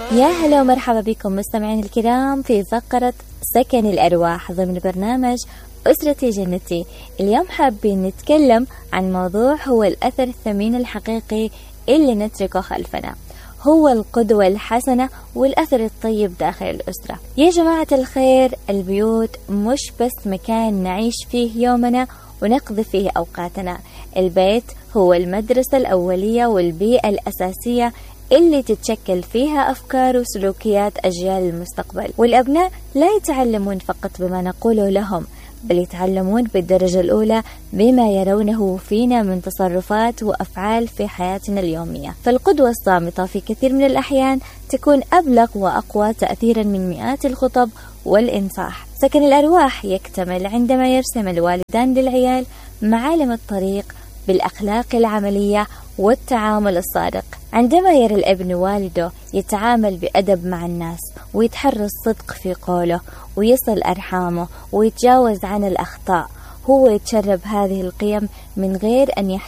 يا هلا ومرحبا بكم مستمعين الكرام في فقرة سكن الأرواح ضمن برنامج أسرتي جنتي. اليوم حابين نتكلم عن موضوع هو الأثر الثمين الحقيقي اللي نتركه خلفنا، هو القدوة الحسنة والأثر الطيب داخل الأسرة. يا جماعة الخير، البيوت مش بس مكان نعيش فيه يومنا ونقضي فيه أوقاتنا، البيت هو المدرسة الأولية والبيئة الأساسية اللي تتشكل فيها أفكار وسلوكيات أجيال المستقبل. والأبناء لا يتعلمون فقط بما نقوله لهم، بل يتعلمون بالدرجة الأولى بما يرونه فينا من تصرفات وأفعال في حياتنا اليومية. فالقدوة الصامتة في كثير من الأحيان تكون أبلغ وأقوى تأثيرا من مئات الخطب والإنصاح. سكن الأرواح يكتمل عندما يرسم الوالدان للعيال معالم الطريق بالأخلاق العملية والتعامل الصادق. عندما يرى الابن والده يتعامل بأدب مع الناس ويتحرى الصدق في قوله ويصل أرحامه ويتجاوز عن الأخطاء، هو يتشرب هذه القيم من غير أن